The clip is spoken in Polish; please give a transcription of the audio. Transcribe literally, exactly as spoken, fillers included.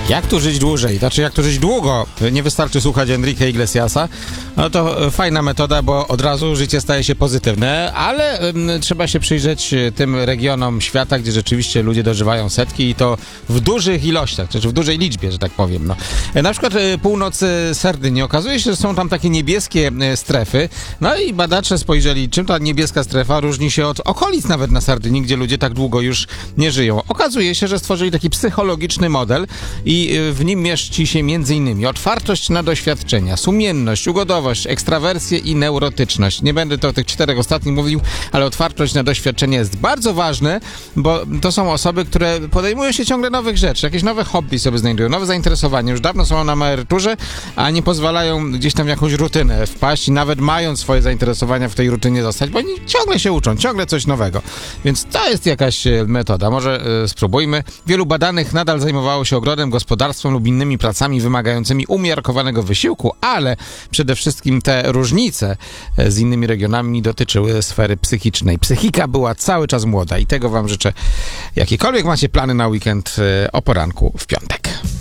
Jak tu żyć dłużej? Znaczy, jak tu żyć długo? Nie wystarczy słuchać Enrique Iglesiasa. No to fajna metoda, bo od razu życie staje się pozytywne, ale ym, trzeba się przyjrzeć tym regionom świata, gdzie rzeczywiście ludzie dożywają setki i to w dużych ilościach, czy w dużej liczbie, że tak powiem. No. Na przykład y, północ Sardynii. Okazuje się, że są tam takie niebieskie y, strefy. No i badacze spojrzeli, czym ta niebieska strefa różni się od okolic nawet na Sardynii, gdzie ludzie tak długo już nie żyją. Okazuje się, że stworzyli taki psychologiczny model i w nim mieści się między innymi otwartość na doświadczenia, sumienność, ugodowość, ekstrawersję i neurotyczność. Nie będę to o tych czterech ostatnich mówił, ale otwartość na doświadczenia jest bardzo ważne, bo to są osoby, które podejmują się ciągle nowych rzeczy, jakieś nowe hobby sobie znajdują, nowe zainteresowania. Już dawno są na emeryturze, a nie pozwalają gdzieś tam w jakąś rutynę wpaść i nawet mając swoje zainteresowania w tej rutynie zostać, bo oni ciągle się uczą, ciągle coś nowego. Więc to jest jakaś metoda. Może y, spróbujmy. Wielu badanych nadal zajmowało się ogrodem, gospodarstwem lub innymi pracami wymagającymi umiarkowanego wysiłku, ale przede wszystkim te różnice z innymi regionami dotyczyły sfery psychicznej. Psychika była cały czas młoda i tego wam życzę. Jakiekolwiek macie plany na weekend, o poranku w piątek.